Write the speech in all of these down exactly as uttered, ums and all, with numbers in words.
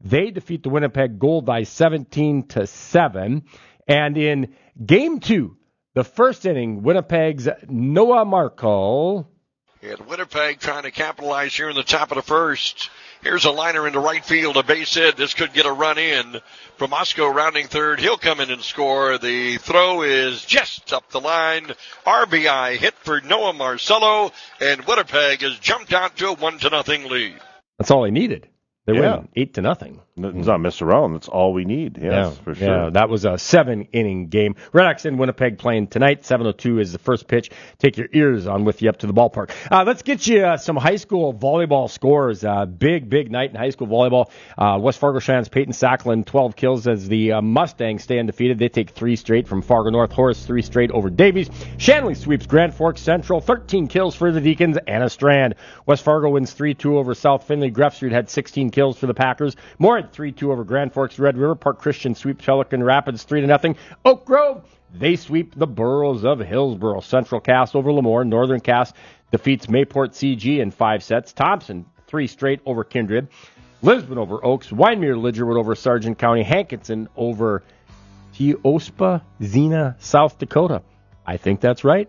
They defeat the Winnipeg Goldeyes seventeen to seven. And in game two, the first inning, Winnipeg's Noah Markle. And Winnipeg trying to capitalize here in the top of the first. Here's a liner into right field, a base hit. This could get a run in. Promosko rounding third. He'll come in and score. The throw is just up the line. R B I hit for Noah Marcello, and Winnipeg has jumped out to a one to nothing lead. That's all he needed. They Yeah. win eight to nothing. It's not mess around. That's all we need. Yes, yeah, for sure. Yeah, that was a seven-inning game. Redhawks in Winnipeg playing tonight. seven oh two is the first pitch. Take your ears on with you up to the ballpark. Uh, let's get you uh, some high school volleyball scores. Uh, big, big night in high school volleyball. Uh, West Fargo Shannon's Peyton Sacklin, twelve kills as the uh, Mustangs stay undefeated. They take three straight from Fargo North. Horace, three straight over Davies. Shanley sweeps Grand Forks Central. thirteen kills for the Deacons. Anna Strand. West Fargo wins three two over South Finley. Greff Street had sixteen kills for the Packers. Moore three two over Grand Forks Red River. Park Christian sweeps Pelican Rapids three to nothing. Oak Grove, they sweep the Burros of Hillsboro. Central Cass over Lemoore. Northern Cass defeats Mayport C G in five sets. Thompson, three straight over Kindred. Lisbon over Oaks. Wyndmere Lidgerwood over Sargent County. Hankinson over Teospa Zena, South Dakota. I think that's right.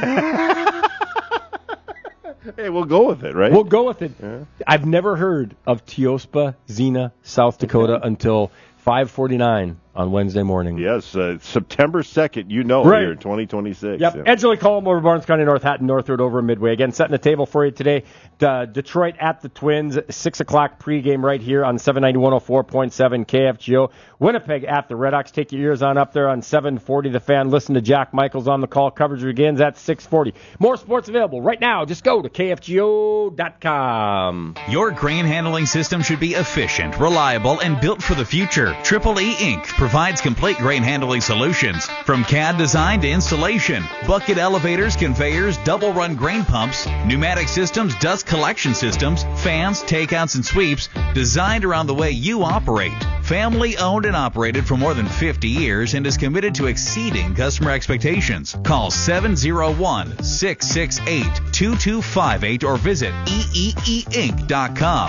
Hey, we'll go with it, right? We'll go with it. Yeah. I've never heard of Teospa Zena, South Dakota until five forty-nine on Wednesday morning. Yes, uh, September second, you know, Right. here in twenty twenty-six. Yep. Yeah. Edgerly Colum over Barnes County, North Hatton, Northwood over Midway. Again, setting the table for you today. Uh, Detroit at the Twins, six o'clock pregame right here on seven ninety, one oh four point seven K F G O. Winnipeg at the Redhawks. Take your ears on up there on seven forty The Fan. Listen to Jack Michaels on the call. Coverage begins at six forty. More sports available right now. Just go to K F G O dot com. Your grain handling system should be efficient, reliable, and built for the future. Triple E Incorporated provides complete grain handling solutions. From C A D design to installation, bucket elevators, conveyors, double-run grain pumps, pneumatic systems, dust collection systems, fans, takeouts, and sweeps, designed around the way you operate. Family owned and operated for more than fifty years and is committed to exceeding customer expectations. Call seven oh one, six six eight, two two five eight or visit E E E Inc dot com.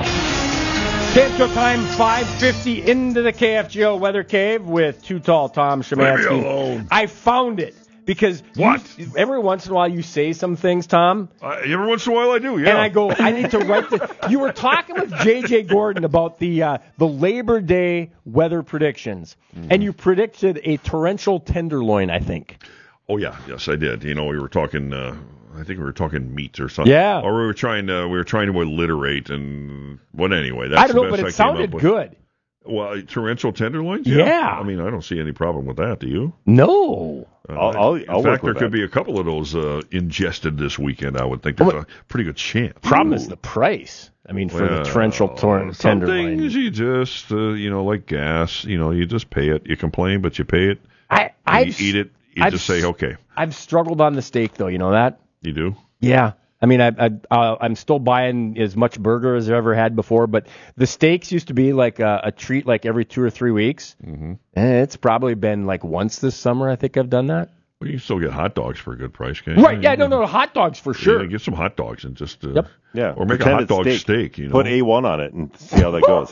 K F G O time, five fifty into the K F G O Weather Cave with Too Tall Tom Szymanski. Leave me alone. I found it because you- What? every once in a while you say some things, Tom, Uh, every once in a while I do, yeah. and I go, I need to write this. You were talking with J J Gordon about the uh, the Labor Day weather predictions, and you predicted a torrential tenderloin, I think. Oh, yeah, yes, I did. You know, we were talking, uh, I think we were talking meat or something. Yeah. Or we were trying to, we were trying to alliterate, and, well, anyway, that's I don't the know, best but I it came sounded up with. good. Well, torrential tenderloins? Yeah. I mean, I don't see any problem with that, do you? No. Uh, I'll- I'll- in I'll fact, work there with could that. be a couple of those uh, ingested this weekend. I would think there's Well, a pretty good chance. Problem is the price. I mean, for Well, the torrential tor- some tenderloin. things you just, uh, you know, like gas, you know, you just pay it. You complain, but you pay it. I, I You eat it. You I've just say, s- okay. I've struggled on the steak, though. You know that? You do? Yeah. I mean, I, I, uh, I'm still buying as much burger as I've ever had before, but the steaks used to be like a, a treat like every two or three weeks. Mm-hmm. And it's probably been like once this summer I think I've done that. Well, you can still get hot dogs for a good price, can't you? Right, yeah, no, no, hot dogs for sure. Yeah, get some hot dogs and just uh, Yep. Yeah. or make a Pretend hot it's dog steak. steak. you know. Put A one on it and see how that goes.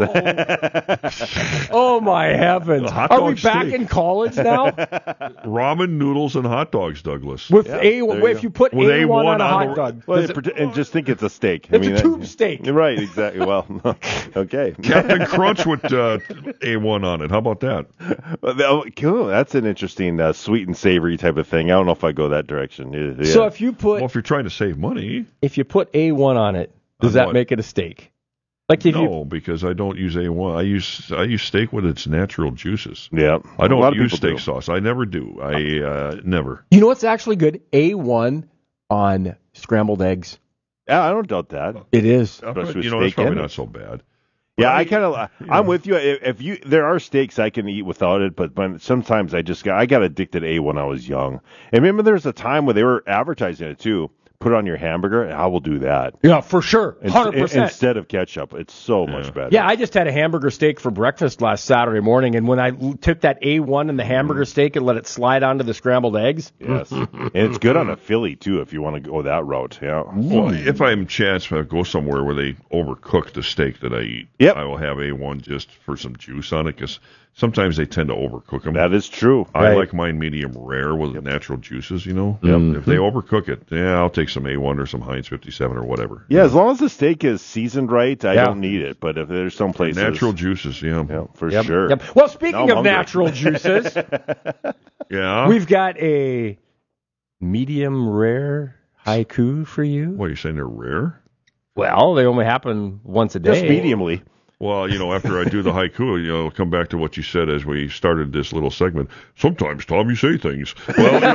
Oh, my heavens. A hot Are dog we back steak. in college now? Ramen noodles and hot dogs, Douglas. With Yeah, A, there you if go. you put With A one A on one a on hot the- dog. Well, does it- pretend- and just think it's a steak. It's a tube steak. Right, exactly. Well, okay. Captain Crunch with uh, A one on it. How about that? Well, that- cool. That's an interesting uh, sweet and savory type of thing. I don't know if I go that direction. Yeah. So if you put Well, if you're trying to save money, if you put A one on it, does On that what? make it a steak? Like if you no, because I don't use A one. I use I use steak with its natural juices. yeah, I A lot don't of use people steak do. sauce. I never do. I uh, never. You know what's actually good? A one on scrambled eggs. Yeah, I don't doubt that. It is. Uh, Especially but, with you know, that's steak probably in it. not so bad. Yeah, But I kind of, you I'm know. with you. If, if you, there are steaks I can eat without it, but when, sometimes I just got, I got addicted to A when I was young. And remember, there was a time where they were advertising it too. put it on your hamburger, I will do that. Yeah, for sure. one hundred percent. Instead of ketchup. It's so Yeah. much better. Yeah, I just had a hamburger steak for breakfast last Saturday morning, and when I l- took that A one and the hamburger steak and let it slide onto the scrambled eggs. Yes. And it's good on a Philly, too, if you want to go that route. Yeah. Well, if I'm chance to go somewhere where they overcook the steak that I eat, Yep. I will have A one just for some juice on it because sometimes they tend to overcook them. That is true. I Right. like mine medium rare with the natural juices, you know. Yep. If they overcook it, yeah, I'll take some A one or some Heinz fifty-seven or whatever. Yeah, as long as the steak is seasoned right, I Yeah. don't need it. But if there's some places. Natural juices, yeah. Yeah, for Yep, sure. yep. Well, speaking Now I'm of hungry. natural juices, Yeah. we've got a medium rare haiku for you. What, are you saying they're rare? Well, they only happen once a day. Just mediumly. Well, you know, after I do the haiku, you know, I'll come back to what you said as we started this little segment. Sometimes, Tom, you say things. Well, you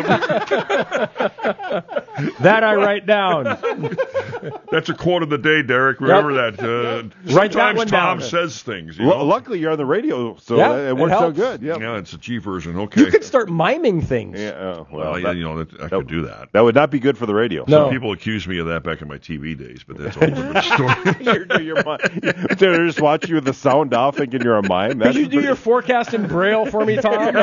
know, That I write down. that's a quote of the day, Derek. Remember that. Uh, Write that sometimes one Tom down. says things. You Well, know? luckily, you're on the radio, so Yeah, it it works out helps. good. Yeah. Yeah, it's a G version. Okay. You could start miming things. Yeah, uh, well, well, yeah, that, you know, that, I could do that. that would not be good for the radio. No. Some people accused me of that back in my T V days, but that's a whole different story. you're, you're, mi- They're just watching you with the sound off, thinking you're a mime. Could That's you do pretty- your forecast in Braille for me, Tom?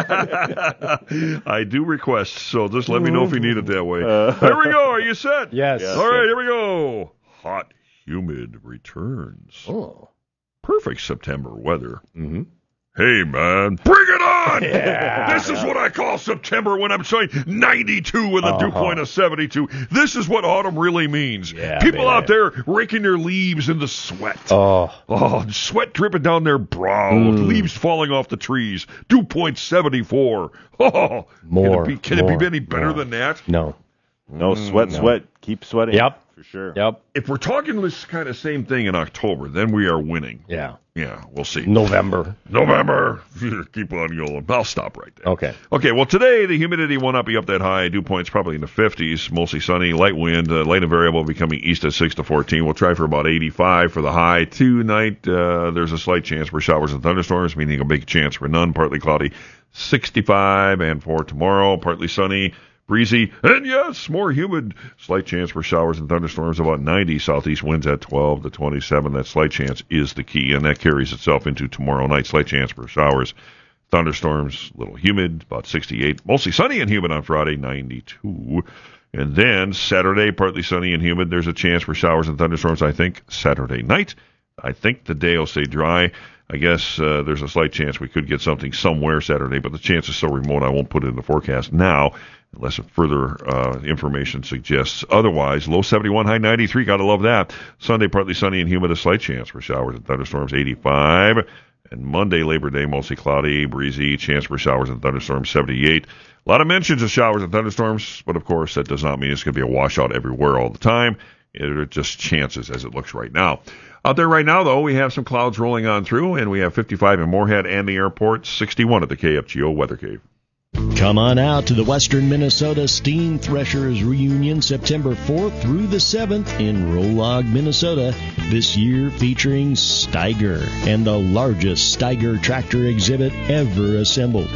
I do request, so just let me know if you need it that way. Uh, There we go. Are you set? Yes. Yes. All right, here we go. Hot, humid returns. Oh. Perfect September weather. Mm-hmm. Hey, man, bring it on! Yeah. This is what I call September when I'm showing ninety-two with a Uh-huh. dew point of seventy-two. This is what autumn really means. Yeah, People man. out there raking their leaves in the sweat. Oh. Oh, sweat dripping down their brow, Mm. leaves falling off the trees. Dew point seventy-four. Oh, More, Can it be, can it more, be any better more. than that? No. No, sweat, sweat. Keep sweating. Yep. For sure. Yep. If we're talking this kind of same thing in October, then we are winning. Yeah. Yeah, we'll see. November. November. Keep on going. I'll stop right there. Okay. Okay, well, today the humidity will not be up that high. Dew points probably in the fifties, mostly sunny, light wind, uh, light and variable becoming east at six to fourteen. We'll try for about eighty-five for the high. Tonight, uh, there's a slight chance for showers and thunderstorms, meaning a big chance for none. Partly cloudy, sixty-five, and for tomorrow, partly sunny, breezy, and yes, more humid. Slight chance for showers and thunderstorms, about ninety. Southeast winds at twelve to twenty-seven. That slight chance is the key, and that carries itself into tomorrow night. Slight chance for showers, thunderstorms, a little humid, about sixty-eight. Mostly sunny and humid on Friday, ninety-two. And then Saturday, partly sunny and humid. There's a chance for showers and thunderstorms, I think, Saturday night. I think the day will stay dry. I guess uh, there's a slight chance we could get something somewhere Saturday, but the chance is so remote I won't put it in the forecast now unless further uh, information suggests otherwise. Low seventy-one, high ninety-three. Gotta love that. Sunday, partly sunny and humid. A slight chance for showers and thunderstorms, eighty-five. And Monday, Labor Day, mostly cloudy, breezy. Chance for showers and thunderstorms, seventy-eight. A lot of mentions of showers and thunderstorms, but of course that does not mean it's going to be a washout everywhere all the time. It are just chances as it looks right now. Out there right now, though, we have some clouds rolling on through, and we have fifty-five in Moorhead and the airport, sixty-one at the K F G O Weather Cave. Come on out to the Western Minnesota Steam Threshers Reunion September fourth through the seventh in Rolog, Minnesota. This year featuring Steiger and the largest Steiger tractor exhibit ever assembled.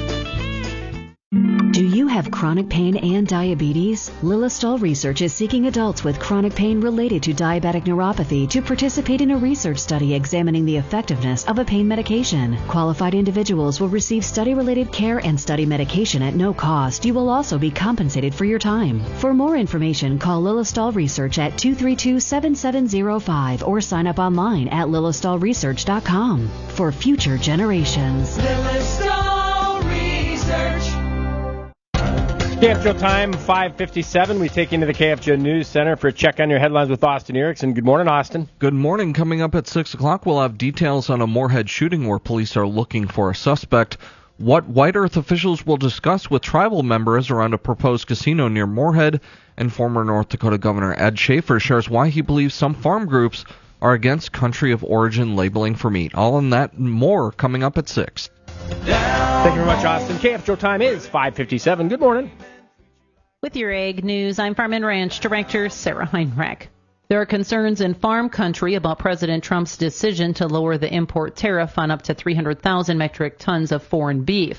Do you have chronic pain and diabetes? Lilistol Research is seeking adults with chronic pain related to diabetic neuropathy to participate in a research study examining the effectiveness of a pain medication. Qualified individuals will receive study-related care and study medication at no cost. You will also be compensated for your time. For more information, call Lilistol Research at two three two, seven seven zero five or sign up online at lilistol research dot com. For future generations. Lilistol Research. K F G O time, five fifty-seven. We take you into the K F G O News Center for a check on your headlines with Austin Erickson. Good morning, Austin. Good morning. Coming up at six o'clock, we'll have details on a Moorhead shooting where police are looking for a suspect. What White Earth officials will discuss with tribal members around a proposed casino near Moorhead. And former North Dakota Governor Ed Schaefer shares why he believes some farm groups are against country of origin labeling for meat. All in that and more coming up at six. Thank you very much, Austin. K F G O time is five fifty-seven. Good morning. With your Ag News, I'm Farm and Ranch Director Sarah Heinrich. There are concerns in farm country about President Trump's decision to lower the import tariff on up to three hundred thousand metric tons of foreign beef.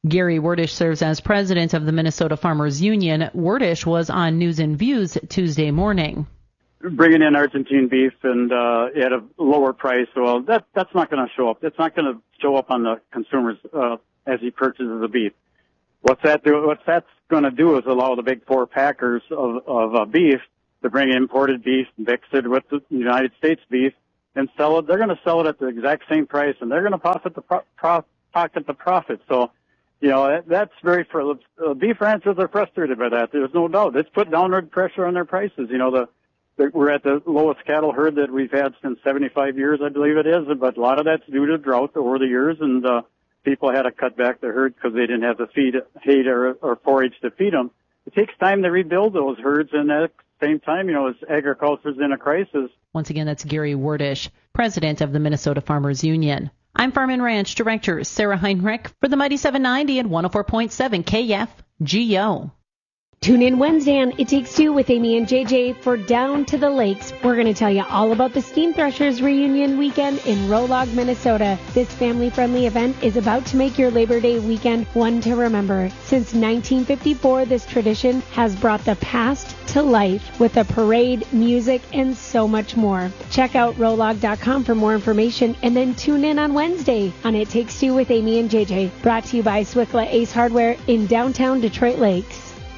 Gary Werdish serves as president of the Minnesota Farmers Union. Werdish was on News and Views Tuesday morning. Bringing in Argentine beef and uh, at a lower price, well, that that's not going to show up. It's not going to show up on the consumers uh, as he purchases the beef. What's that do? What that's going to do is allow the big four packers of of uh, beef to bring imported beef, mix it with the United States beef, and sell it. They're going to sell it at the exact same price, and they're going to pocket the pro- pro- pocket the profit. So, you know, that, that's very for uh, beef ranchers are frustrated by that. There's no doubt. It's put downward pressure on their prices. You know, the we're at the lowest cattle herd that we've had since seventy-five years, I believe it is, but a lot of that's due to drought over the years, and uh, people had to cut back their herd because they didn't have the feed, hay or, or forage to feed them. It takes time to rebuild those herds, and at the same time, you know, as agriculture's in a crisis. Once again, that's Gary Werdish, president of the Minnesota Farmers Union. I'm Farm and Ranch Director Sarah Heinrich for the Mighty seven ninety and one oh four point seven K F G O. Tune in Wednesday on It Takes Two with Amy and J J for Down to the Lakes. We're going to tell you all about the Steam Threshers reunion weekend in Rolog, Minnesota. This family-friendly event is about to make your Labor Day weekend one to remember. Since nineteen fifty-four, this tradition has brought the past to life with a parade, music, and so much more. Check out rolog dot com for more information and then tune in on Wednesday on It Takes Two with Amy and J J. Brought to you by Swickla Ace Hardware in downtown Detroit Lakes.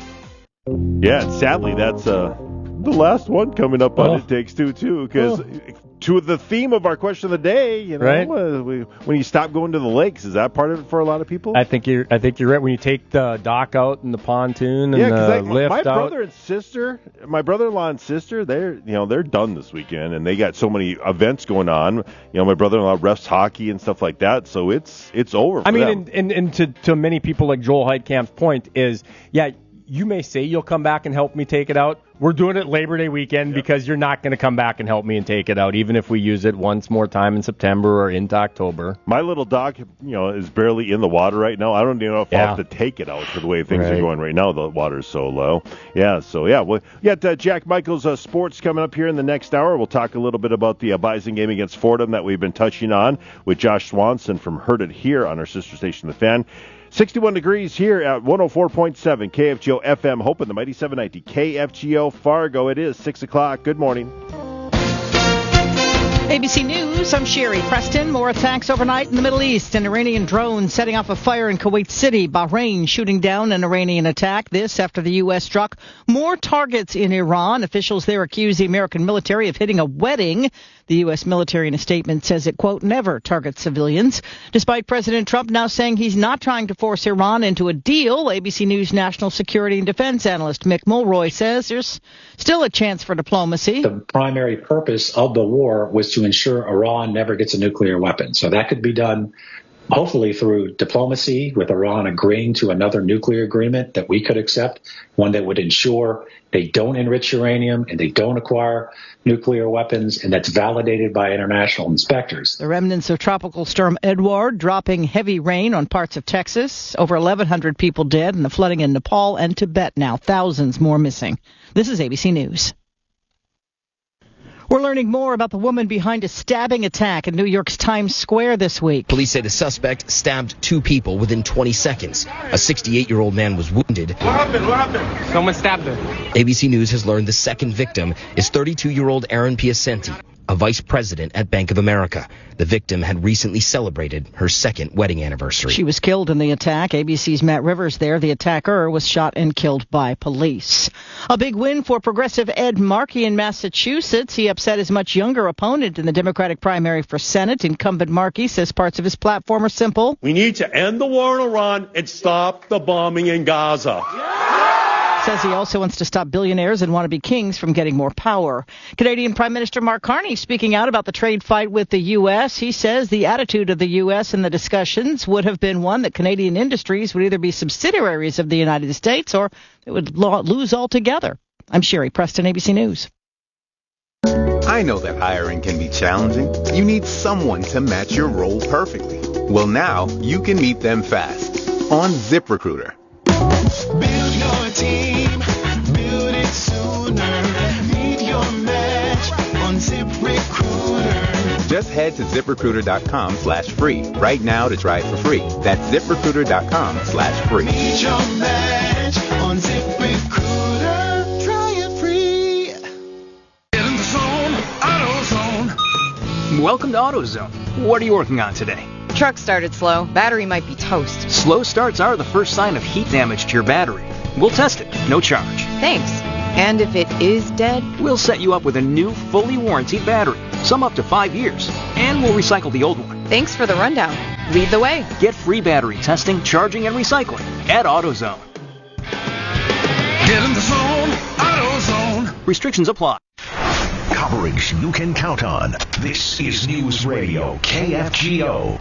Yeah, and sadly, that's uh, the last one coming up on Oh. It Takes Two, too, because Oh. to the theme of our question of the day, you know, Right. uh, we, when you stop going to the lakes, is that part of it for a lot of people? I think you're. I think you're right. When you take the dock out and the pontoon and yeah, the because lift my out. brother and sister, my brother-in-law and sister, they're you know they're done this weekend, and they got so many events going on. You know, my brother-in-law refs hockey and stuff like that, so it's it's over. For I mean, them. and, and, and to, to many people like Joel Heidkamp's point is, yeah, you may say you'll come back and help me take it out. We're doing it Labor Day weekend yep. because you're not going to come back and help me and take it out, even if we use it once more time in September or into October. My little dock, you know, is barely in the water right now. I don't even know if yeah. I'll have to take it out for the way things right. are going right now. The water's so low. Yeah, so yeah. Well, we got uh, Jack Michaels uh, Sports coming up here in the next hour. We'll talk a little bit about the uh, Bison game against Fordham that we've been touching on with Josh Swanson from Heard It Here on our sister station, The Fan. sixty-one degrees here at one oh four point seven K F G O F M. Hope in the Mighty seven ninety K F G O Fargo. It is six o'clock. Good morning. A B C News, I'm Sherry Preston. More attacks overnight in the Middle East. An Iranian drone setting off a fire in Kuwait City. Bahrain shooting down an Iranian attack. This after the U S struck more targets in Iran. Officials there accuse the American military of hitting a wedding. The U S military in a statement says it, quote, never targets civilians. Despite President Trump now saying he's not trying to force Iran into a deal, A B C News national security and defense analyst Mick Mulroy says there's still a chance for diplomacy. The primary purpose of the war was to ensure Iran never gets a nuclear weapon. So that could be done hopefully through diplomacy, with Iran agreeing to another nuclear agreement that we could accept, one that would ensure they don't enrich uranium and they don't acquire nuclear weapons, and that's validated by international inspectors. The remnants of Tropical Storm Edward dropping heavy rain on parts of Texas. Over eleven hundred people dead in the flooding in Nepal and Tibet now. Thousands more missing. This is A B C News. We're learning more about the woman behind a stabbing attack in New York's Times Square this week. Police say the suspect stabbed two people within twenty seconds. A sixty-eight-year-old man was wounded. What happened? What happened? Someone stabbed her. A B C News has learned the second victim is thirty-two-year-old Erin Piacenti, a vice president at Bank of America. The victim had recently celebrated her second wedding anniversary. She was killed in the attack. A B C's Matt Rivers there. The attacker was shot and killed by police. A big win for progressive Ed Markey in Massachusetts. He upset his much younger opponent in the Democratic primary for Senate. Incumbent Markey says parts of his platform are simple. We need to end the war in Iran and stop the bombing in Gaza. Says he also wants to stop billionaires and wannabe kings from getting more power. Canadian Prime Minister Mark Carney speaking out about the trade fight with the U S. He says the attitude of the U S in the discussions would have been one that Canadian industries would either be subsidiaries of the United States or they would lo- lose altogether. I'm Sherry Preston, A B C News. I know that hiring can be challenging. You need someone to match your role perfectly. Well, now you can meet them fast on ZipRecruiter. Build your team, build it sooner. Meet your match on ZipRecruiter. Just head to ZipRecruiter.com slash free right now to try it for free. That's ZipRecruiter.com slash free. Need your match on ZipRecruiter. Try it free. Get in the zone, AutoZone. Welcome to AutoZone. What are you working on today? Truck started slow. Battery might be toast. Slow starts are the first sign of heat damage to your battery. We'll test it, no charge. Thanks. And if it is dead? We'll set you up with a new, fully warranted battery, some up to five years, and we'll recycle the old one. Thanks for the rundown. Lead the way. Get free battery testing, charging, and recycling at AutoZone. Get in the zone, AutoZone. Restrictions apply. Coverage you can count on. This is News Radio K F G O.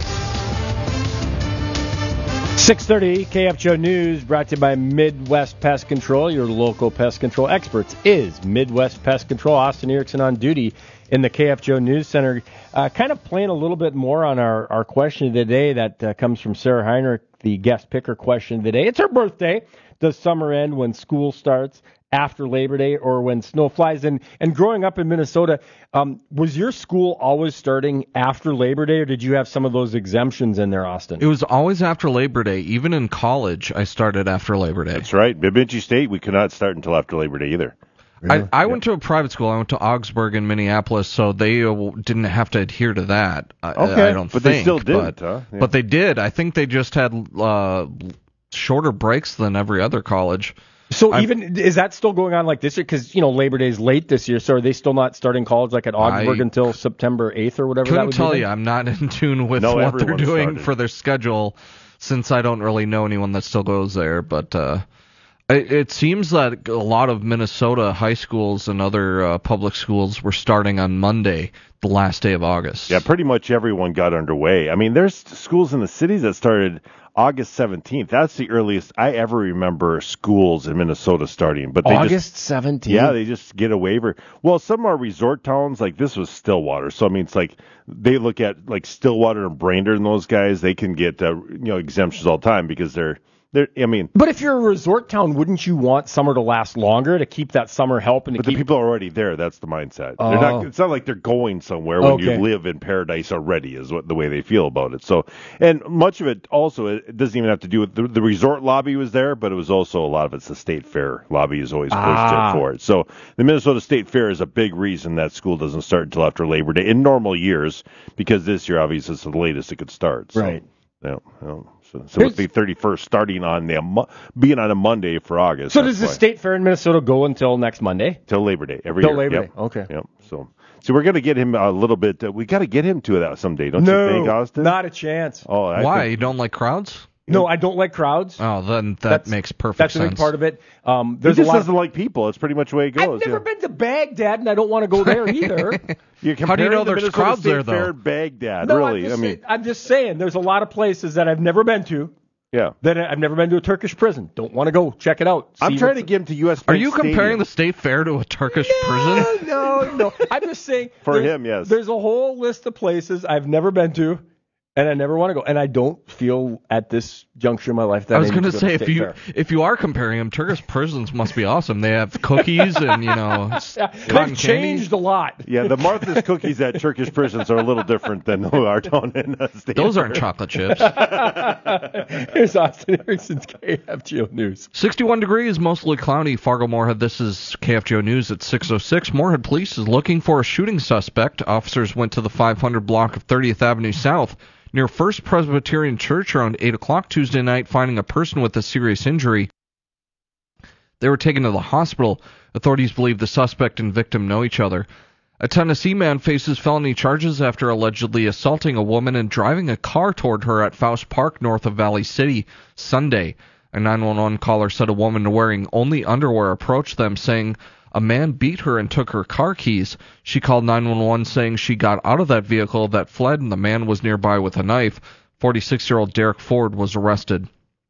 six thirty K F G O News, brought to you by Midwest Pest Control. Your local pest control experts is Midwest Pest Control. Austin Erickson on duty in the K F G O News Center. Uh, kind of playing a little bit more on our, our question of the day that uh, comes from Sarah Heinrich, the guest picker question of the day. It's her birthday. Does summer end when school starts, after Labor Day, or when snow flies? And, and growing up in Minnesota, um, was your school always starting after Labor Day, or did you have some of those exemptions in there, Austin? It was always after Labor Day. Even in college, I started after Labor Day. That's right. Bemidji State, we could not start until after Labor Day either. I, I went to a private school. I went to Augsburg in Minneapolis, so they uh, didn't have to adhere to that. I, Okay, I don't but think. they still didn't, but, huh? Yeah. But they did. I think they just had uh, shorter breaks than every other college. So I'm- even is that still going on like this year? Because you know Labor Day's late this year, so are they still not starting college like at Augsburg I until September eighth or whatever? that Couldn't would tell be? you. I'm not in tune with No, what they're everyone doing started. for their schedule, since I don't really know anyone that still goes there. But uh, it, it seems that a lot of Minnesota high schools and other uh, public schools were starting on Monday, the last day of August. Yeah, pretty much everyone got underway. I mean, there's schools in the cities that started August seventeenth. That's the earliest I ever remember schools in Minnesota starting. But they August just, seventeenth. Yeah, they just get a waiver. Well, some are resort towns. Like this was Stillwater, so I mean, it's like they look at like Stillwater and Brainerd and those guys. They can get uh, you know exemptions all the time because they're they're. I mean, But if you're a resort town, wouldn't you want summer to last longer to keep that summer help and to but the keep? people are already there. That's the mindset. Oh. They're not. It's not like they're going somewhere when Okay. you live in paradise already. Is what the way they feel about it. So, and much of it also it doesn't even have to do with the, the resort lobby was there, but it was also a lot of it's the state fair lobby is always pushed Ah. it for it. So the Minnesota State Fair is a big reason that school doesn't start until after Labor Day in normal years, because this year obviously it's the latest it could start. So, Right. Yeah. Well, so, so it's the thirty-first starting on the mo- being on a Monday for August. So That's does the why. state fair in Minnesota go until next Monday? Till Labor Day every Till year. Labor Yep. Day. Okay. Yep. So, so we're gonna get him a little bit. Uh, we got to get him to that someday, don't no, you think, Austin? not a chance. Oh, I Why? think- You don't like crowds? No, I don't like crowds. Oh, then that That's- makes perfect That's sense. a big part of it. Um, He there's just a lot. doesn't like people. It's pretty much the way it goes. I've never yeah. been to Baghdad, and I don't want to go there either. You're How do you comparing know the there's Minnesota crowds State there, though? Fair and Baghdad, no, really. I'm just, I mean, say- I'm just saying, there's a lot of places that I've never been to. yeah. That I've never been to a Turkish prison. Don't want to go. Check it out. I'm See trying to what's- get him to U S Are Bank you comparing Stadium. the state fair to a Turkish prison? No, no. I'm just saying. For there's- him, yes. There's a whole list of places I've never been to, and I never want to go. And I don't feel at this juncture in my life that I I was going to say if state you fair. if you are comparing them, Turkish prisons must be awesome. They have cookies and you know Yeah, cotton they've candy. changed a lot. Yeah, the Martha's cookies at Turkish prisons are a little different than our down in uh, State Those Fair. aren't chocolate chips. Here's Austin Erickson's K F G O News. sixty-one degrees, mostly cloudy. Fargo Moorhead. This is K F G O News at six oh six. Moorhead Police is looking for a shooting suspect. Officers went to the five hundred block of thirtieth Avenue South near First Presbyterian Church around eight o'clock Tuesday night, finding a person with a serious injury. They were taken to the hospital. Authorities believe the suspect and victim know each other. A Tennessee man faces felony charges after allegedly assaulting a woman and driving a car toward her at Faust Park north of Valley City Sunday. A nine one one caller said a woman wearing only underwear approached them, saying a man beat her and took her car keys. She called nine one one saying she got out of that vehicle that fled and the man was nearby with a knife. forty-six-year-old Derek Ford was arrested.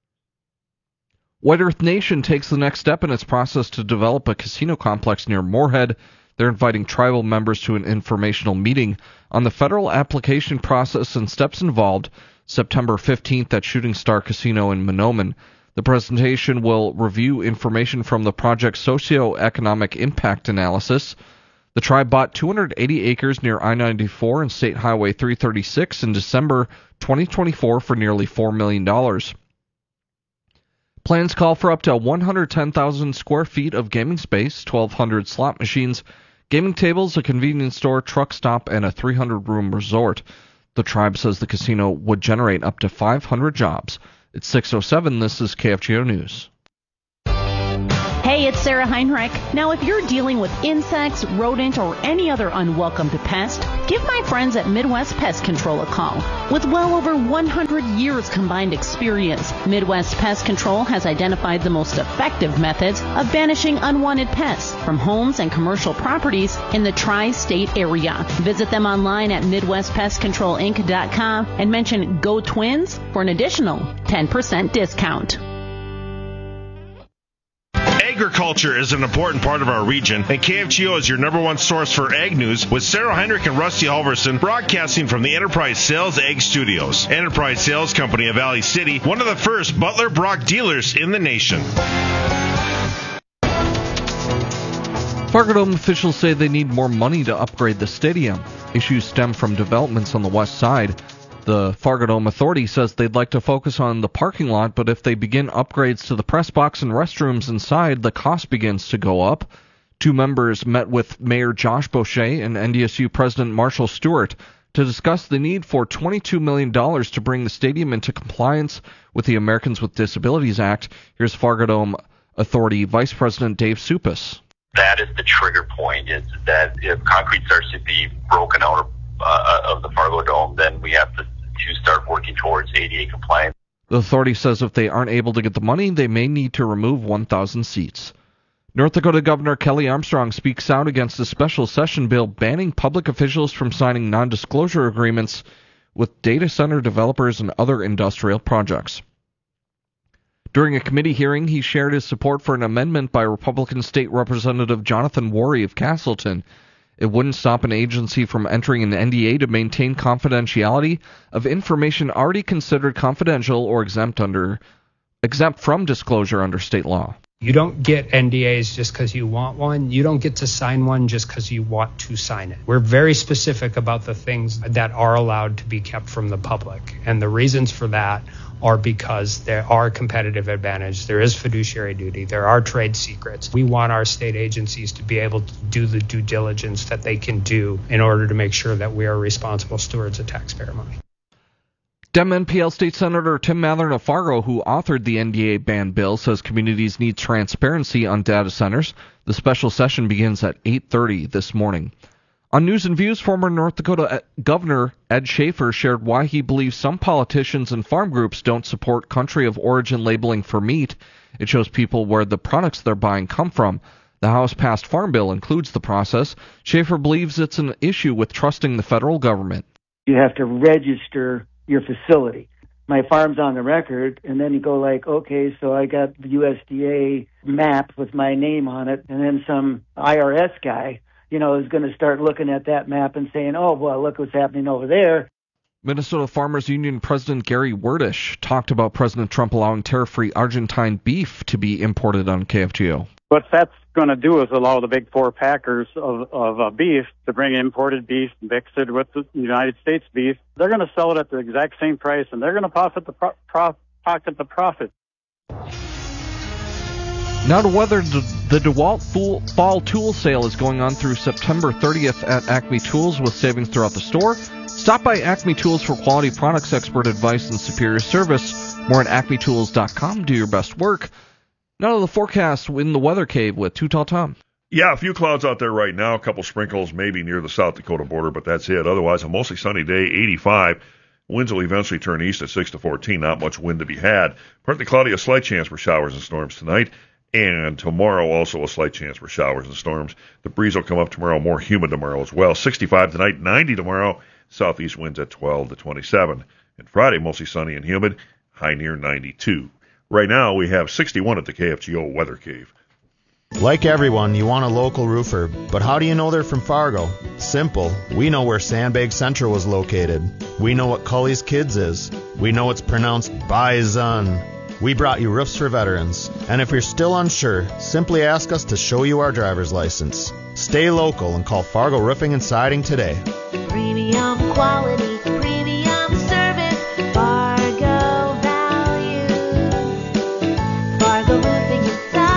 White Earth Nation takes the next step in its process to develop a casino complex near Moorhead. They're inviting tribal members to an informational meeting on the federal application process and steps involved September fifteenth at Shooting Star Casino in Mahnomen. The presentation will review information from the project's socioeconomic impact analysis. The tribe bought two hundred eighty acres near I ninety-four and State Highway three thirty-six in December twenty twenty-four for nearly four million dollars. Plans call for up to one hundred ten thousand square feet of gaming space, twelve hundred slot machines, gaming tables, a convenience store, truck stop, and a three hundred room resort. The tribe says the casino would generate up to five hundred jobs. It's six oh seven. This is K F G O News. Hey, it's Sarah Heinrich. Now, if you're dealing with insects, rodent, or any other unwelcome pest, give my friends at Midwest Pest Control a call. With well over one hundred years combined experience, Midwest Pest Control has identified the most effective methods of banishing unwanted pests from homes and commercial properties in the tri-state area. Visit them online at Midwest Pest Control Inc dot com and mention Go Twins for an additional ten percent discount. Agriculture is an important part of our region, and K F G O is your number one source for ag news with Sarah Heinrich and Rusty Halverson broadcasting from the Enterprise Sales Ag Studios. Enterprise Sales Company of Valley City, one of the first Butler Brock dealers in the nation. Fargo Dome officials say they need more money to upgrade the stadium. Issues stem from developments on the west side. The Fargo Dome Authority says they'd like to focus on the parking lot, but if they begin upgrades to the press box and restrooms inside, the cost begins to go up. Two members met with Mayor Josh Boucher and N D S U President Marshall Stewart to discuss the need for twenty-two million dollars to bring the stadium into compliance with the Americans with Disabilities Act. Here's Fargo Dome Authority Vice President Dave Supis. That is the trigger point, is that if concrete starts to be broken out uh, of the Fargo Dome, then we have to to start working towards A D A compliance. The authority says if they aren't able to get the money, they may need to remove one thousand seats. North Dakota Governor Kelly Armstrong speaks out against a special session bill banning public officials from signing non-disclosure agreements with data center developers and other industrial projects. During a committee hearing, he shared his support for an amendment by Republican State Representative Jonathan Worry of Castleton. It wouldn't stop an agency from entering an N D A to maintain confidentiality of information already considered confidential or exempt under exempt from disclosure under state law. You don't get N D As just because you want one. You don't get to sign one just because you want to sign it. We're very specific about the things that are allowed to be kept from the public. And the reasons for that are because there are competitive advantage, there is fiduciary duty, there are trade secrets. We want our state agencies to be able to do the due diligence that they can do in order to make sure that we are responsible stewards of taxpayer money. Dem N P L State Senator Tim Mathern of Fargo, who authored the N D A ban bill, says communities need transparency on data centers. The special session begins at eight thirty this morning. On News and Views, former North Dakota Governor Ed Schaefer shared why he believes some politicians and farm groups don't support country of origin labeling for meat. It shows people where the products they're buying come from. The House-passed Farm Bill includes the process. Schaefer believes it's an issue with trusting the federal government. You have to register your facility. My farm's on the record, and then you go like, okay, so I got the U S D A map with my name on it, and then some I R S guy, you know, is going to start looking at that map and saying, oh, well, look what's happening over there. Minnesota Farmers Union President Gary Werdish talked about President Trump allowing tariff-free Argentine beef to be imported on K F G O. What that's going to do is allow the big four packers of, of uh, beef to bring imported beef mixed with the United States beef. They're going to sell it at the exact same price, and they're going to profit the pro- pro- pocket the profit. Now to weather, the DeWalt Fall Tool Sale is going on through September thirtieth at Acme Tools with savings throughout the store. Stop by Acme Tools for quality products, expert advice, and superior service. More at acme tools dot com. Do your best work. Now to the forecast in the Weather Cave with Too Tall Tom. Yeah, a few clouds out there right now. A couple sprinkles maybe near the South Dakota border, but that's it. Otherwise, a mostly sunny day, eighty-five. Winds will eventually turn east at six to fourteen. Not much wind to be had. Partly cloudy, a slight chance for showers and storms tonight. And tomorrow, also a slight chance for showers and storms. The breeze will come up tomorrow, more humid tomorrow as well. sixty-five tonight, ninety tomorrow. Southeast winds at twelve to twenty-seven. And Friday, mostly sunny and humid, high near ninety-two. Right now, we have sixty-one at the K F G O Weather Cave. Like everyone, you want a local roofer, but how do you know they're from Fargo? Simple. We know where Sandbag Central was located. We know what Cully's Kids is. We know it's pronounced Bison. We brought you Roofs for Veterans, and if you're still unsure, simply ask us to show you our driver's license. Stay local and call Fargo Roofing and Siding today. Premium quality, premium service, Fargo values, Fargo Roofing and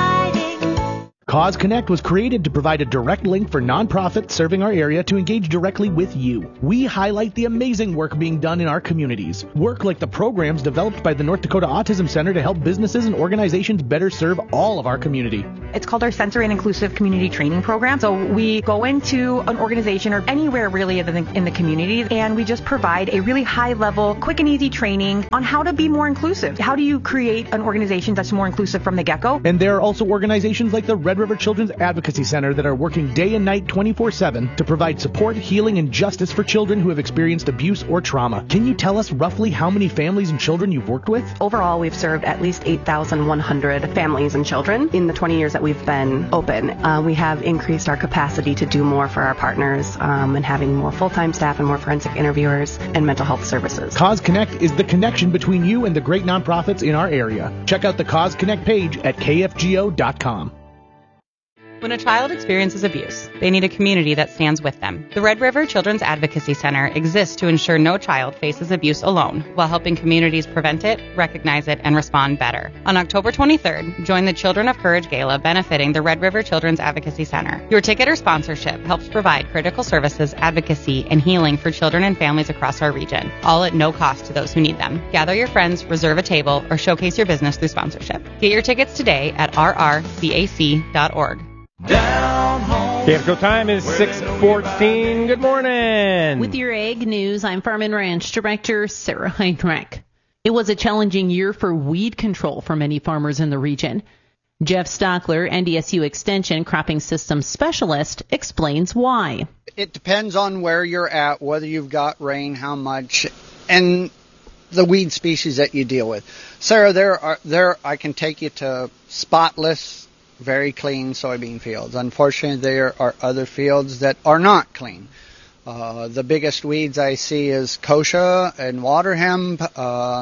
Siding. Cause Connect was created to provide a direct link for nonprofits serving our area to engage directly with you. We highlight the amazing work being done in our communities. Work like the programs developed by the North Dakota Autism Center to help businesses and organizations better serve all of our community. It's called our Sensory and Inclusive Community Training Program. So we go into an organization or anywhere really in the, in the community, and we just provide a really high level, quick and easy training on how to be more inclusive. How do you create an organization that's more inclusive from the get-go? And there are also organizations like the Red River Children's Advocacy Center that are working day and night twenty-four seven to provide support, healing, and justice for children who have experienced abuse or trauma. Can you tell us roughly how many families and children you've worked with? Overall, we've served at least eight thousand one hundred families and children in the twenty years that we've been open. Uh, we have increased our capacity to do more for our partners um, and having more full-time staff and more forensic interviewers and mental health services. Cause Connect is the connection between you and the great nonprofits in our area. Check out the Cause Connect page at K F G O dot com. When a child experiences abuse, they need a community that stands with them. The Red River Children's Advocacy Center exists to ensure no child faces abuse alone, while helping communities prevent it, recognize it, and respond better. On October twenty-third, join the Children of Courage Gala benefiting the Red River Children's Advocacy Center. Your ticket or sponsorship helps provide critical services, advocacy, and healing for children and families across our region, all at no cost to those who need them. Gather your friends, reserve a table, or showcase your business through sponsorship. Get your tickets today at r r c a c dot org. Down home. K F G O time is six fourteen. Good morning. With your ag news, I'm Farm and Ranch Director Sarah Heinrich. It was a challenging year for weed control for many farmers in the region. Jeff Stockler, N D S U Extension Cropping Systems Specialist, explains why. It depends on where you're at, whether you've got rain, how much, and the weed species that you deal with. Sarah, there are there I can take you to spotless, very clean soybean fields. Unfortunately, there are other fields that are not clean. Uh, the biggest weeds I see is kochia and water hemp,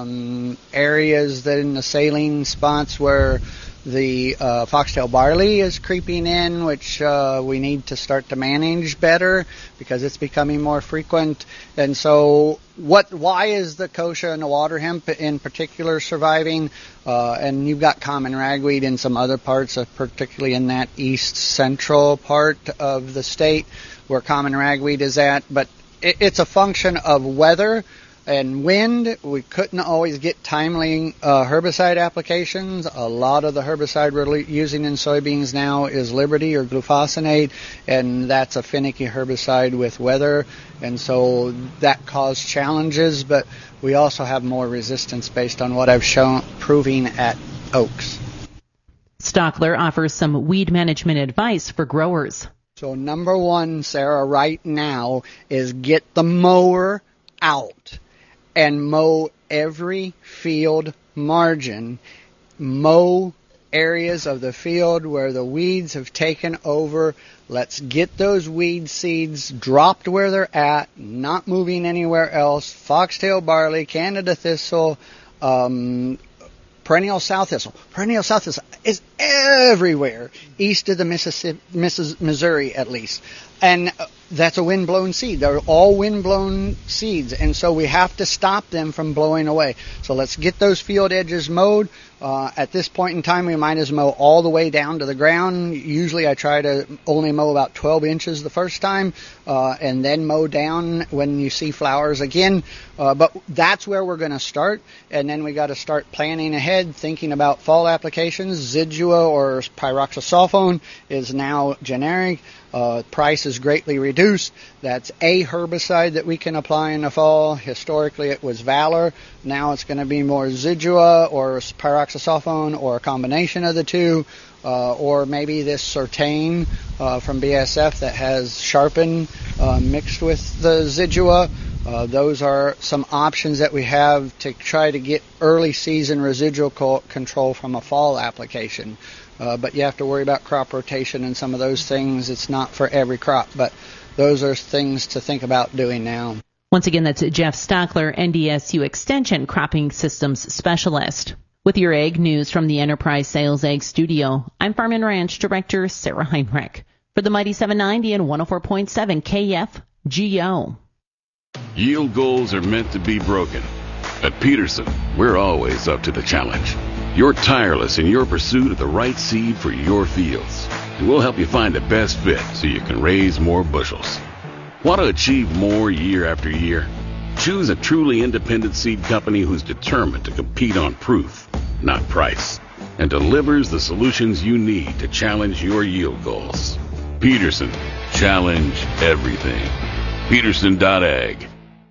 um, areas that in the saline spots where the uh, foxtail barley is creeping in, which uh, we need to start to manage better because it's becoming more frequent. And so what? Why is the kochia and the water hemp in particular surviving? Uh, and you've got common ragweed in some other parts, of, particularly in that east central part of the state where common ragweed is at. But it, it's a function of weather and wind. We couldn't always get timely uh, herbicide applications. A lot of the herbicide we're using in soybeans now is Liberty or glufosinate, and that's a finicky herbicide with weather, and so that caused challenges, but we also have more resistance based on what I've shown proving at oaks. Stockler offers some weed management advice for growers. So number one, Sarah, right now is get the mower out and mow every field margin. Mow areas of the field where the weeds have taken over. Let's get those weed seeds dropped where they're at, not moving anywhere else. Foxtail barley, Canada thistle, um, perennial south thistle. Perennial south thistle is everywhere east of the Mississippi, Missouri at least. And that's a wind-blown seed. They're all wind-blown seeds, and so we have to stop them from blowing away. So let's get those field edges mowed. Uh, at this point in time, we might as well mow all the way down to the ground. Usually I try to only mow about twelve inches the first time, uh, and then mow down when you see flowers again. Uh, but that's where we're going to start, and then we got to start planning ahead, thinking about fall applications. Zidua or pyroxasulfone is now generic. Uh, price is greatly reduced. That's a herbicide that we can apply in the fall. Historically, it was Valor. Now it's going to be more Zidua or pyroxasulfone or a combination of the two, uh, or maybe this Certain uh, from B S F that has Sharpen uh, mixed with the Zidua. Uh, those are some options that we have to try to get early season residual co- control from a fall application. Uh, but you have to worry about crop rotation and some of those things. It's not for every crop, but those are things to think about doing now. Once again, that's Jeff Stockler, N D S U Extension Cropping Systems Specialist. With your egg news from the Enterprise Sales Egg Studio, I'm Farm and Ranch Director Sarah Heinrich for the Mighty seven ninety and one oh four point seven K F G O. Yield goals are meant to be broken. At Peterson, we're always up to the challenge. You're tireless in your pursuit of the right seed for your fields, and we'll help you find the best fit so you can raise more bushels. Want to achieve more year after year? Choose a truly independent seed company who's determined to compete on proof, not price, and delivers the solutions you need to challenge your yield goals. Peterson, challenge everything. Peterson dot ag.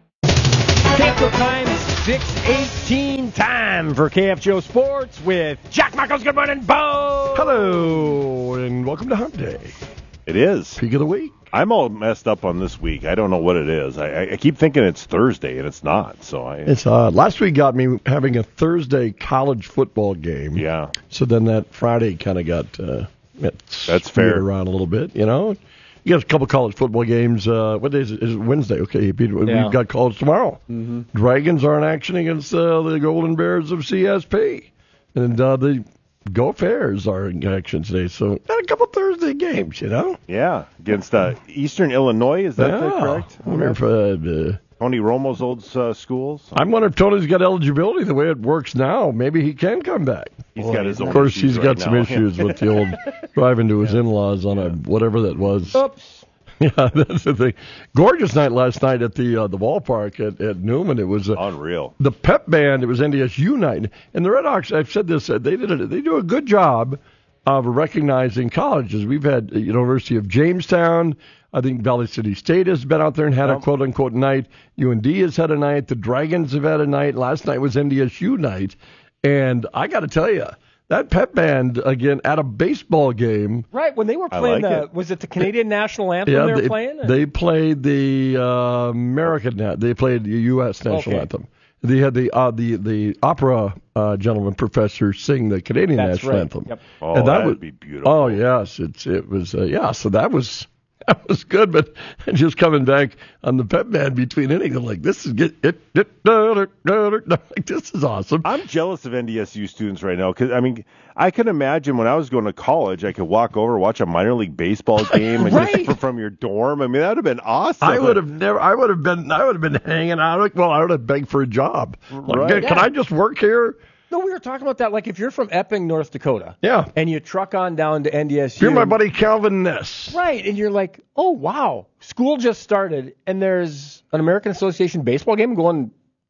Cancel time, six eighteen time for K F G O Sports with Jack Michaels. Good morning, Bo. Hello, and welcome to Hump Day. It is. Peak of the week. I'm all messed up on this week. I don't know what it is. I, I keep thinking it's Thursday, and it's not. So I. It's uh, last week got me having a Thursday college football game. Yeah. So then that Friday kind of got uh, that's fair around a little bit. You know, you got a couple college football games. Uh, what day is it? Is it Wednesday? Okay, we've Yeah. got college tomorrow. Mm-hmm. Dragons are in action against uh, the Golden Bears of C S P, and uh, the Gophers are in action today. So got a couple Thursday games, you know. Yeah, against uh, Eastern Illinois. Is that Yeah. correct? I wonder if, uh, uh, Tony Romo's old uh, schools. I'm wondering if Tony's got eligibility the way it works now. Maybe he can come back. He's got his own Of course, issues he's got right some now. issues with the old driving to his in-laws on a whatever that was. Oops. Yeah, that's the thing. Gorgeous night last night at the uh, the ballpark at, at Newman. It was uh, unreal. The pep band. It was N D S U night, and the Red Hawks. I've said this. Uh, they did a, they do a good job of recognizing colleges. We've had uh, University of Jamestown. I think Valley City State has been out there and had a quote unquote night. U N D has had a night. The Dragons have had a night. Last night was N D S U night, and I got to tell you. That pep band, again, at a baseball game. Right, when they were playing like the, it. was it the Canadian national anthem Yeah, they were they, playing? they played the uh, American, na- they played the U S national Okay. anthem. They had the uh, the the opera uh, gentleman professor sing the Canadian That's national right. anthem. Yep. Oh, And that that'd was, be beautiful. Oh yes, it's it was uh, yeah. So that was that was good, but just coming back on the pep band between innings, I'm like, this is get it, it da, da, da, da, da. Like, this is awesome. I'm jealous of N D S U students right now because I mean I can imagine when I was going to college, I could walk over, watch a minor league baseball game, and Right. just from, from your dorm. I mean, that would have been awesome. I would have never. I would have been. I would have been hanging out. Like, well, I would have begged for a job. Like, Right. can, can Yeah. I just work here? No, we were talking about that. Like if you're from Epping, North Dakota, Yeah. and you truck on down to N D S U. You're my buddy Calvin Ness. Right, and you're like, oh, wow, school just started, and there's an American Association baseball game going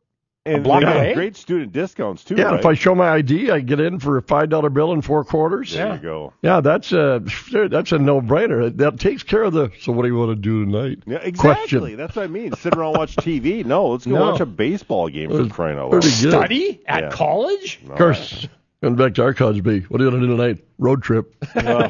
a and block they got away. great student discounts too. Yeah, right? if I show my I D, I get in for a five dollar bill and four quarters. There you go. Yeah, that's a that's a no brainer. That takes care of the. So what do you want to do tonight? Yeah, exactly. Question. That's what I mean. Sit around and watch T V. No, let's go No. watch a baseball game for crying out loud. Pretty good. Study at Yeah. college? Of course. Going back to our Cosby. What are you going to do tonight? Road trip. Well,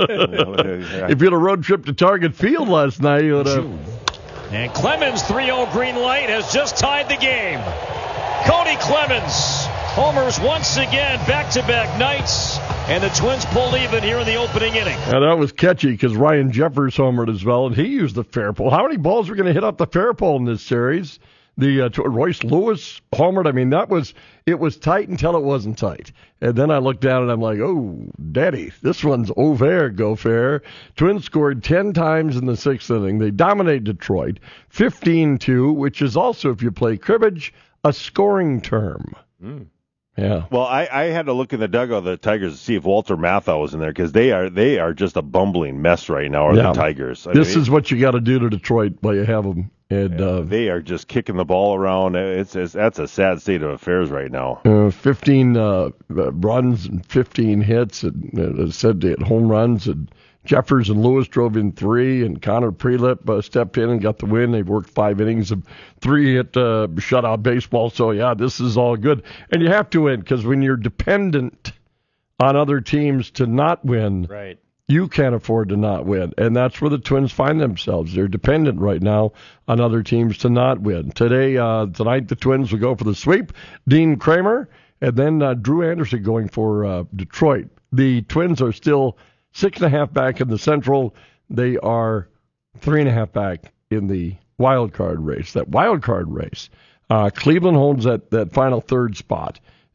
yeah. If you had a road trip to Target Field last night, you would have. And Clemens, three oh green light, has just tied the game. Cody Clemens homers once again, back-to-back nights, and the Twins pulled even here in the opening inning. Yeah, that was catchy because Ryan Jeffers homered as well, and he used the fair pole. How many balls were going to hit off the fair pole in this series? The uh, Royce Lewis homered. I mean, that was it was tight until it wasn't tight. And then I looked down and I'm like, oh, daddy, this one's over. Go fair. Twins scored ten times in the sixth inning. They dominated Detroit, fifteen two, which is also, if you play cribbage, a scoring term. Mm. Yeah. Well, I, I had to look in the dugout of the Tigers to see if Walter Matthau was in there because they are they are just a bumbling mess right now. Are Yeah. the Tigers? I This mean, is what you got to do to Detroit while you have them. And uh, they are just kicking the ball around. It's, it's that's a sad state of affairs right now. Uh, fifteen uh, runs and fifteen hits, and uh, as I said, they had home runs. And Jeffers and Lewis drove in three, and Connor Prelip uh, stepped in and got the win. They've worked five innings of three-hit uh, shutout baseball. So yeah, this is all good, and you have to win because when you're dependent on other teams to not win, Right. you can't afford to not win. And that's where the Twins find themselves. They're dependent right now on other teams to not win. Today, uh, tonight, the Twins will go for the sweep. Dean Kramer and then uh, Drew Anderson going for uh, Detroit. The Twins are still six and a half back in the Central. They are three and a half back in the wild card race. That wild card race. Uh, Cleveland holds that, that final third spot.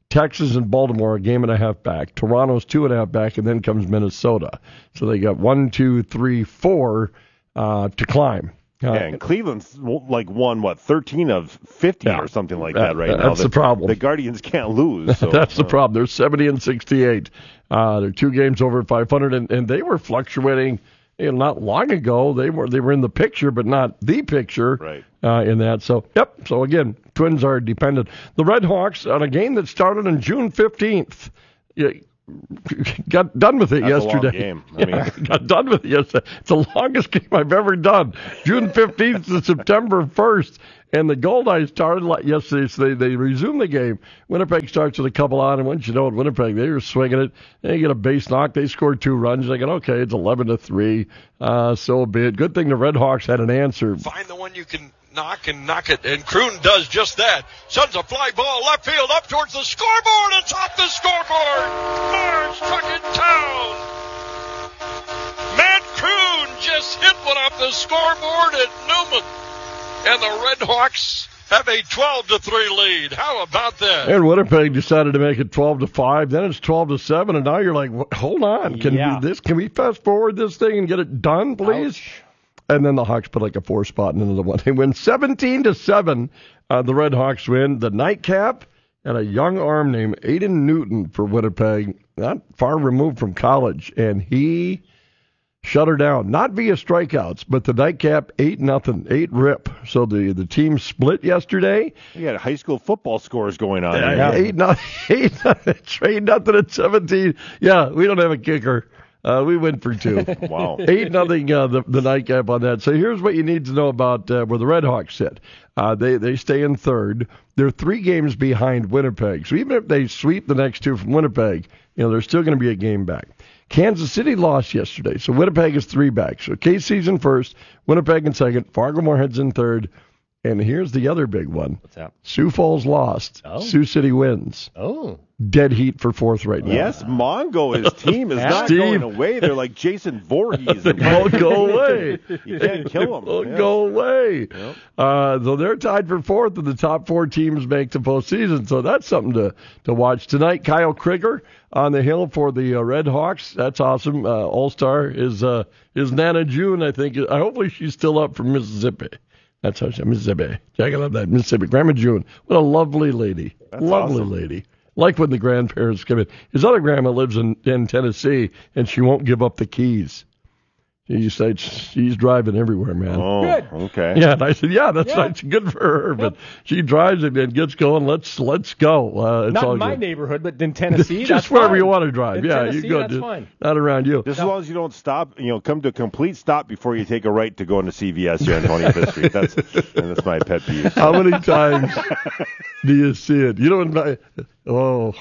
Texas and Baltimore, a game and a half back. Toronto's two and a half back, and then comes Minnesota. So they got one, two, three, four uh, to climb. Uh, Yeah, and Cleveland's like won, what, thirteen of fifty Yeah. or something like That- that right now. that's the problem. The Guardians can't lose. So, That's the uh, problem. They're seventy and sixty-eight. Uh, they're two games over five hundred, and, and they were fluctuating. You know, not long ago, they were they were in the picture, but not the picture Right. uh, in that. So, yep. So again, Twins are dependent. The Red Hawks on a game that started on June fifteenth. Yeah, got done with it That's a long yesterday. game. I mean- Yeah, got done with it yesterday. It's the longest game I've ever done. June fifteenth to September first. And the Goldeyes started like yesterday, so they, they resumed the game. Winnipeg starts with a couple on, and once you know it, Winnipeg, they were swinging it. They get a base knock. They scored two runs. They go, okay, it's eleven to three. Uh, so be it. Good thing the Red Hawks had an answer. Find the one you can knock and knock it, and Kroon does just that. Sends a fly ball left field up towards the scoreboard. It's off the scoreboard. Marge took it down. Matt Kroon just hit one off the scoreboard at Newman, and the Red Hawks have a twelve to three lead. How about that? And Winnipeg decided to make it twelve to five. Then it's twelve to seven, and now you're like, "What- hold on, can Yeah. we this? Can we fast forward this thing and get it done, please? Ouch. And then the Hawks put like a four spot in another one. They win seventeen to seven. Uh, the Red Hawks win. The nightcap and a young arm named Aiden Newton for Winnipeg, not far removed from college, and he shut her down. Not via strikeouts, but the nightcap eight nothing, eight rip. So the the team split yesterday. You got high school football scores going on. Yeah, here. eight nothing, eight nothing, eight nothing at seventeen. Yeah, we don't have a kicker. Uh, we went for two. Wow. Eight nothing uh, the, the nightcap on that. So here's what you need to know about uh, where the Red Hawks sit. Uh, they they stay in third. They're three games behind Winnipeg. So even if they sweep the next two from Winnipeg, you know they're still going to be a game back. Kansas City lost yesterday, so Winnipeg is three back. So K C's in first, Winnipeg in second, Fargo Moorhead's in third. And here's the other big one. What's that? Sioux Falls lost. Oh. Sioux City wins. Oh. Dead heat for fourth right now. Yes, Mongo, his team is not Steve. going away. They're like Jason Voorhees. They won't go away. You can't kill them. They won't Yeah. go away. Yep. Uh, so they're tied for fourth, and the top four teams make the postseason. So that's something to, to watch tonight. Kyle Krieger on the hill for the uh, Red Hawks. That's awesome. Uh, All-Star is uh, is Nana June, I think. I hopefully she's still up from Mississippi. That's how she Mississippi. Jack, I love that. Mississippi. Grandma June. What a lovely lady. That's lovely awesome. lady. Like when the grandparents come in. His other grandma lives in, in Tennessee, and she won't give up the keys. She said she's driving everywhere, man. Oh, Good. okay. Yeah, and I said, yeah, that's Yeah. nice, good for her. But she drives it and gets going. Let's let's go. Uh, it's Not all in my good. neighborhood, but in Tennessee, Just that's wherever fine. you want to drive. In yeah, Tennessee, you go. that's Just fine. Not around you. Just as long as you don't stop, you know, come to a complete stop before you take a right to go into C V S here on twenty-fifth Street. That's that's my pet peeve. How many times do you see it? You don't. know- Oh,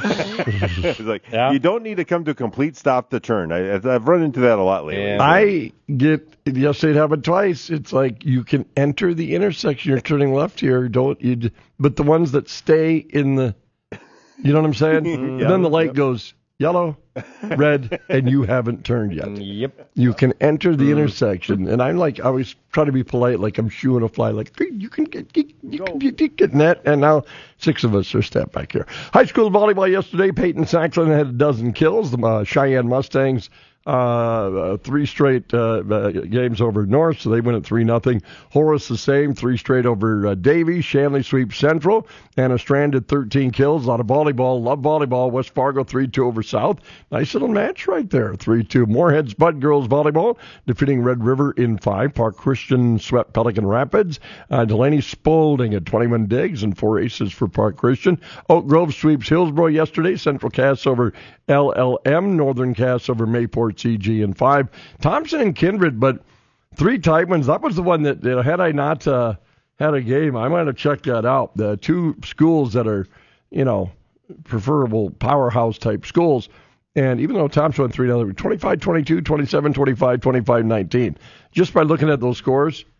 It's like Yeah. you don't need to come to a complete stop to turn. I, I've I've run into that a lot lately. Yeah. I get yesterday it happened twice. It's like you can enter the intersection. You're turning left here. Don't you? d- But the ones that stay in the, you know what I'm saying? And then the light goes yellow, red, and you haven't turned yet. Yep. You can enter the intersection, and I'm like, I always try to be polite, like I'm shooing a fly, like you can get, you can get, get in that, and now six of us are stepped back here. High school volleyball yesterday, Peyton Saxon had a dozen kills. The uh, Cheyenne Mustangs uh, uh, three straight uh, uh, games over North, so they win at three nothing. Horace the same, three straight over uh, Davie. Shanley sweeps Central. Anna Strand did thirteen kills. A lot of volleyball. Love volleyball. West Fargo three two over South. Nice little match right there, three two. Moorhead Spud Girls Volleyball defeating Red River in five. Park Christian swept Pelican Rapids. Uh, Delaney Spaulding at twenty-one digs and four aces for Park Christian. Oak Grove sweeps Hillsborough yesterday. Central Cass over L L M. Northern Cass over Mayport C G in five. Thompson and Kindred, but three tight ones. That was the one that, that had I not uh, had a game, I might have checked that out. The two schools that are, you know, preferable powerhouse type schools. And even though Thompson went three nothing, twenty-five twenty-two, twenty-seven twenty-five, twenty-five nineteen. Just by looking at those scores,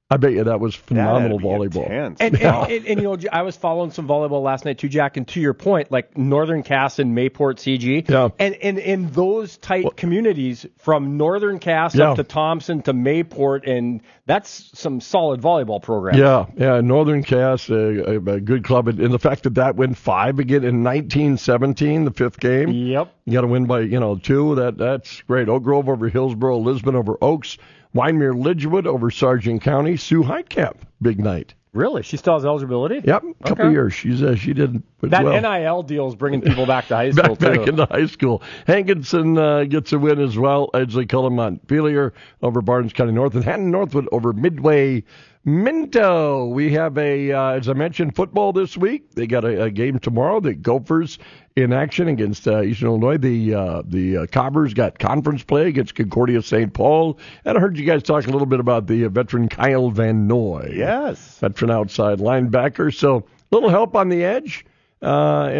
I bet you that was phenomenal That'd be volleyball. intense. And, and, and, and, you know, I was following some volleyball last night too, Jack. And to your point, like Northern Cass and Mayport C G, yeah. and and in those tight well, communities from Northern Cass yeah. up to Thompson to Mayport, and that's some solid volleyball programs. Yeah, yeah. Northern Cass, a, a, a good club, and the fact that that went five again in nineteen seventeen, the fifth game. Yep. You got to win by you know two. That that's great. Oak Grove over Hillsboro, Lisbon over Oaks. Wyndmere Lidgewood over Sargent County. Sue Heitkamp, big night. Really? She still has eligibility? Yep, a couple okay. years. She's uh, she did that well. N I L deal is bringing people back to high school back, too. Back into high school. Hankinson uh, gets a win as well. Edgley Cullen Montpelier over Barnes County North, and Hatton Northwood over Midway Minto. We have a, uh, as I mentioned, football this week. They got a, a game tomorrow. The Gophers in action against uh, Eastern Illinois. The uh, the uh, Cobbers got conference play against Concordia Saint Paul. And I heard you guys talk a little bit about the uh, veteran Kyle Van Noy. Yes. Veteran outside linebacker. So a little help on the edge. Uh,